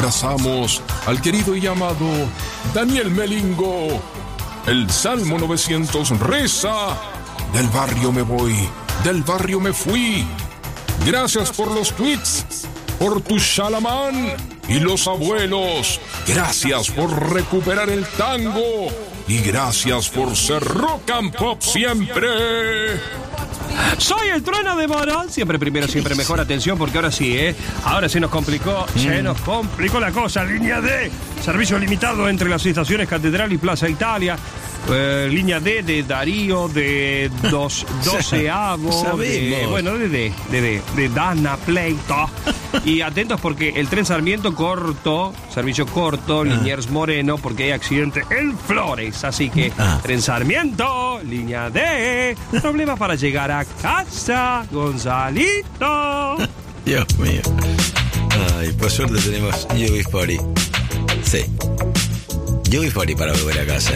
abrazamos al querido y amado Daniel Melingo. El Salmo 900 reza: del barrio me voy, del barrio me fui. Gracias por los tweets, por tu Shalamán y los abuelos. Gracias por recuperar el tango y gracias por ser rock and pop siempre. Soy el Trueno de Morón. Siempre primero, siempre mejor. Atención, porque ahora sí, ahora se nos complicó. Se nos complicó la cosa. Línea D, servicio limitado entre las estaciones Catedral y Plaza Italia. Línea D de Darío, de 12avo, de Dana Pleito. Y atentos porque el tren Sarmiento corto, servicio corto, Liniers Moreno, porque hay accidente en Flores. Así que, tren Sarmiento, línea D, problema para llegar a casa, Gonzalito. Dios mío. Ay, por suerte tenemos UB40. Sí. UB40 para volver a casa.